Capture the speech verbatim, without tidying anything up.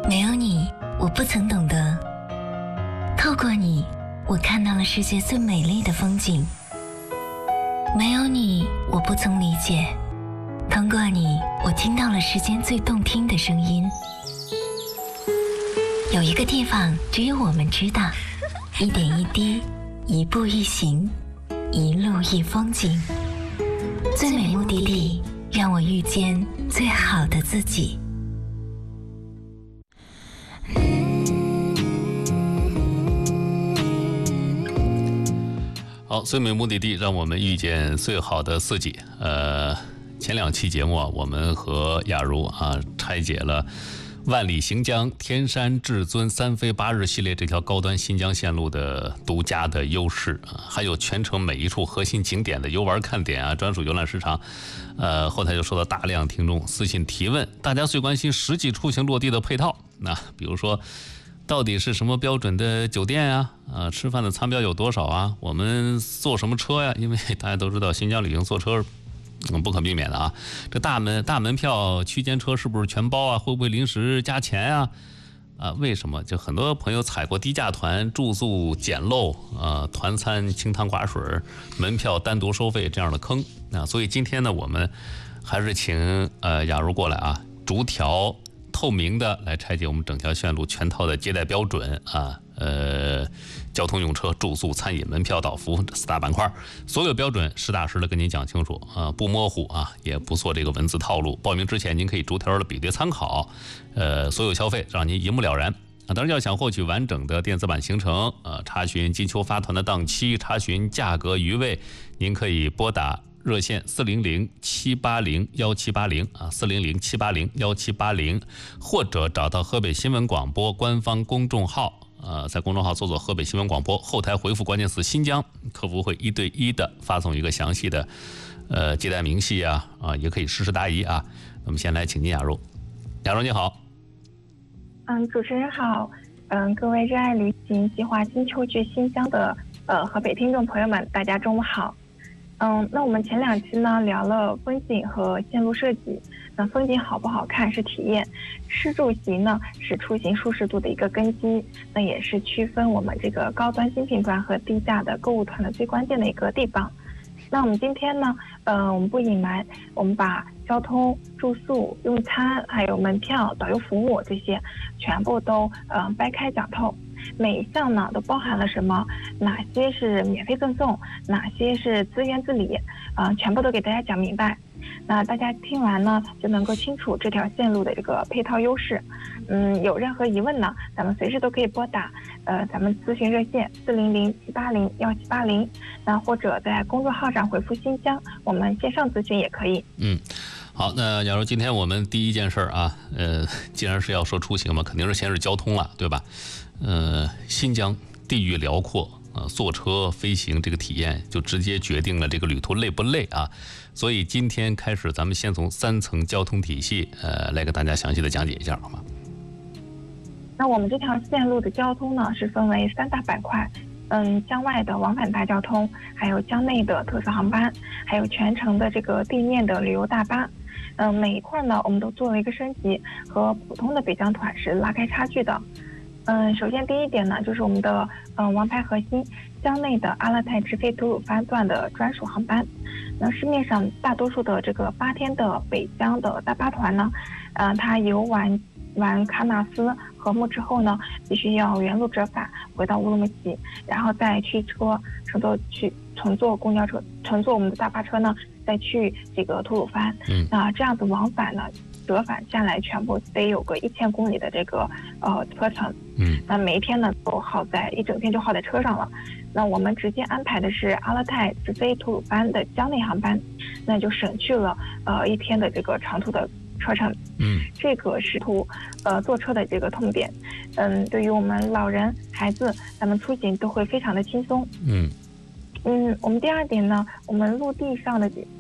没有你，我不曾懂得。透过你，我看到了世界最美丽的风景。没有你，我不曾理解。通过你，我听到了世间最动听的声音。有一个地方，只有我们知道，一点一滴，一步一行，一路一风景。最美目的地，让我遇见最好的自己。 好，最美目的地，让我们遇见最好的自己。呃，前两期节目啊，我们和雅茹啊拆解了万里行江、天山至尊三飞八日系列这条高端新疆线路的独家的优势啊，还有全程每一处核心景点的游玩看点啊，专属游览时长。呃，后台就收到大量听众私信提问，大家最关心实际出行落地的配套。那比如说，到底是什么标准的酒店呀？啊，吃饭的餐标有多少啊？我们坐什么车呀？因为大家都知道新疆旅行坐车嗯不可避免的啊。这大门大门票区间车是不是全包啊？会不会临时加钱啊？啊，为什么？就很多朋友踩过低价团，住宿简陋啊，团餐清汤寡水，门票单独收费这样的坑啊。所以今天呢，我们还是请呃雅茹过来啊，逐条透明的来拆解我们整条线路全套的接待标准啊，呃，交通用车、住宿、餐饮、门票、导服这四大板块，所有标准实打实的跟您讲清楚啊，不模糊啊，也不做这个文字套路。报名之前您可以逐条的比对参考，呃，所有消费让您一目了然。啊，当然要想获取完整的电子版行程，呃，查询金秋发团的档期，查询价格余位，您可以拨打热线四零零七八零幺七八零啊，四零零七八零幺七八零，或者找到河北新闻广播官方公众号，呃，在公众号搜索河北新闻广播，后台回复关键词新疆，客服会一对一的发送一个详细的呃接待明细啊啊，也可以实时答疑啊。我们先来请进雅茹，雅茹你好。 嗯，主持人好，嗯，各位热爱旅行、计划金秋去新疆的呃河北听众朋友们，大家中午好。嗯，那我们前两期呢聊了风景和线路设计，那风景好不好看是体验，吃住行呢是出行舒适度的一个根基，那也是区分我们这个高端精品团和低价的购物团的最关键的一个地方。那我们今天呢，呃，我们不隐瞒，我们把交通、住宿、用餐，还有门票、导游服务这些，全部都呃掰开讲透。每一项呢都包含了什么？哪些是免费赠送？哪些是自愿自理？啊、呃，全部都给大家讲明白。那大家听完呢，就能够清楚这条线路的这个配套优势。嗯，有任何疑问呢，咱们随时都可以拨打，呃，咱们咨询热线四零零七八零幺七八零，那或者在公众号上回复新疆，我们线上咨询也可以。 嗯。好，那假如今天我们第一件事啊，呃，既然是要说出行嘛，肯定是先是交通了，对吧？呃，新疆地域辽阔啊，坐车飞行这个体验就直接决定了这个旅途累不累啊。所以今天开始，咱们先从三层交通体系，呃，来给大家详细的讲解一下，好吗？ 那我们这条线路的交通呢，是分为三大板块。嗯，疆外的往返大交通，还有疆内的特色航班，还有全程的这个地面的旅游大巴。嗯，每一块呢，我们都做了一个升级，和普通的北疆团是拉开差距的。嗯，首先第一点呢，就是我们的嗯王牌核心疆内的阿勒泰直飞吐鲁番段的专属航班。那市面上大多数的这个八天的北疆的大巴团呢，嗯，它游玩完喀纳斯和木之后呢，必须要原路折返回到乌鲁木齐，然后再驱车乘坐去乘坐公交车，乘坐我们的大巴车呢，再去这个吐鲁番。嗯，那这样子往返呢，折返下来全部得有个一千公里的这个呃车程。嗯，那每一天呢都耗在一整天就耗在车上了。那我们直接安排的是阿勒泰直飞吐鲁番的疆内航班，那就省去了呃一天的这个长途的车程。嗯，这个是途呃坐车的这个痛点。嗯，对于我们老人、孩子，咱们出行都会非常的轻松。嗯嗯，我们第二点呢，我们陆地上的